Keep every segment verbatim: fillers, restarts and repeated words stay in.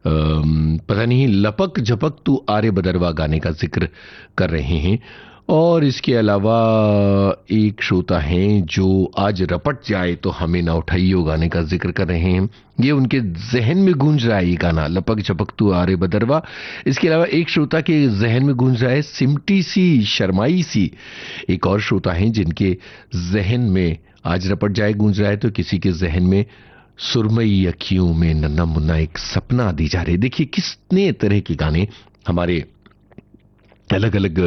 पता नहीं लपक झपक तू आरे बदरवा गाने का जिक्र कर रहे हैं। और इसके अलावा एक श्रोता हैं जो आज रपट जाए तो हमें ना उठाइयो गाने का जिक्र कर रहे हैं। ये उनके जहन में गूंज रहा है ये गाना, लपक झपक तू आरे बदरवा। इसके अलावा एक श्रोता के जहन में गूंज रहा है सिमटी सी शर्माई सी। एक और श्रोता हैं जिनके जहन में आज रपट जाए गूंज रहा है, तो किसी के जहन में सुरमई अखियों में नन्ना मुन्ना एक सपना दी जा रहे। देखिए कितने तरह के गाने हमारे अलग अलग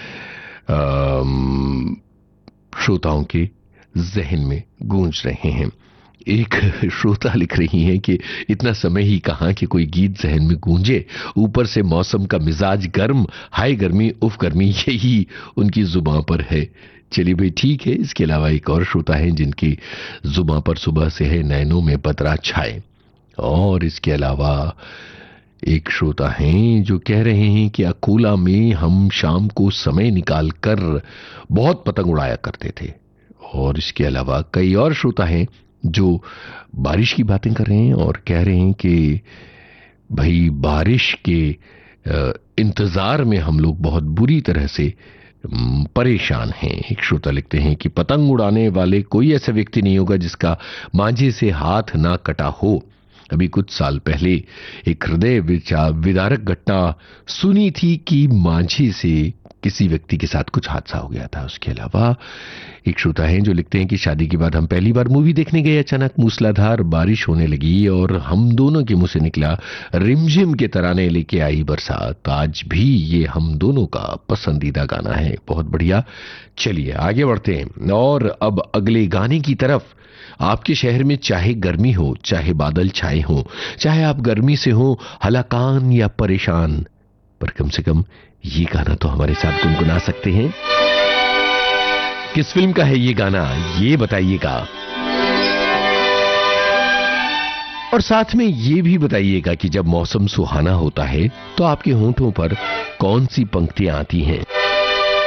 श्रोताओं के जहन में गूंज रहे हैं। एक श्रोता लिख रही हैं कि इतना समय ही कहां कि कोई गीत जहन में गूंजे, ऊपर से मौसम का मिजाज गर्म, हाय गर्मी उफ गर्मी, यही उनकी जुबान पर है। चलिए भाई ठीक है। इसके अलावा एक और श्रोता है जिनकी जुबान पर सुबह से है नैनों में बदरा छाए। और इसके अलावा एक श्रोता हैं जो कह रहे हैं कि अकोला में हम शाम को समय निकाल कर बहुत पतंग उड़ाया करते थे। और इसके अलावा कई और श्रोता हैं जो बारिश की बातें कर रहे हैं और कह रहे हैं कि भाई बारिश के इंतजार में हम लोग बहुत बुरी तरह से परेशान हैं। एक श्रोता लिखते हैं कि पतंग उड़ाने वाले कोई ऐसा व्यक्ति नहीं होगा जिसका मांझे से हाथ ना कटा हो। अभी कुछ साल पहले एक हृदय विदारक घटना सुनी थी कि मांझे से किसी व्यक्ति के साथ कुछ हादसा हो गया था। उसके अलावा एक श्रोता हैं जो लिखते हैं कि शादी के बाद हम पहली बार मूवी देखने गए, अचानक मूसलाधार बारिश होने लगी और हम दोनों के मुंह से निकला रिमझिम के तराने लेके आई बरसात। आज भी ये हम दोनों का पसंदीदा गाना है। बहुत बढ़िया। चलिए आगे बढ़ते हैं और अब अगले गाने की तरफ। आपके शहर में चाहे गर्मी हो, चाहे बादल छाए हो, चाहे आप गर्मी से हो हलाकान या परेशान, पर कम से कम ये गाना तो हमारे साथ गुनगुना सकते हैं। किस फिल्म का है ये गाना, ये बताइएगा। और साथ में ये भी बताइएगा कि जब मौसम सुहाना होता है तो आपके होंठों पर कौन सी पंक्तियां आती हैं।